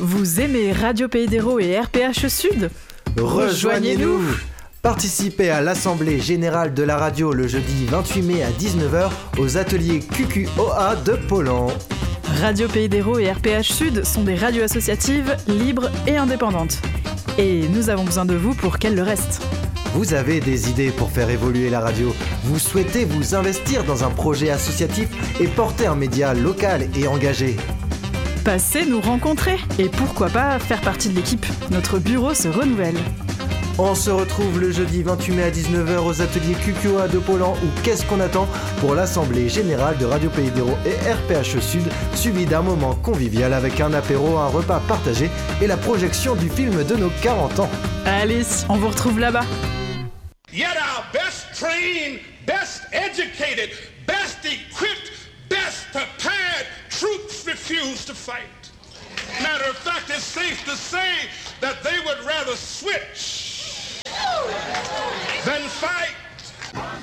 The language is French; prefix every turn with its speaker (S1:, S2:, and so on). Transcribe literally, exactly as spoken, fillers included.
S1: Vous aimez Radio Pays d'Hérault et R P H Sud ?
S2: Rejoignez-nous. Participez à l'Assemblée Générale de la Radio le jeudi vingt-huit mai à dix-neuf heures aux ateliers Q Q O A de Pollan.
S1: Radio Pays d'Hérault et R P H Sud sont des radios associatives, libres et indépendantes. Et nous avons besoin de vous pour qu'elles le restent.
S2: Vous avez des idées pour faire évoluer la radio. Vous souhaitez vous investir dans un projet associatif et porter un média local et engagé.
S1: Passez nous rencontrer et pourquoi pas faire partie de l'équipe. Notre bureau se renouvelle.
S2: On se retrouve le jeudi vingt-huit mai à dix-neuf heures aux ateliers Q Q O A de Pollan ou Qu'est-ce qu'on attend pour l'Assemblée Générale de Radio Pays d'Hérault et R P H Sud, suivi d'un moment convivial avec un apéro, un repas partagé et la projection du film de nos quarante ans.
S1: Allez, on vous retrouve là-bas.
S3: Yet our best trained, best educated, best equipped, best prepared troops refuse to fight. Matter of fact, it's safe to say that they would rather switch than fight.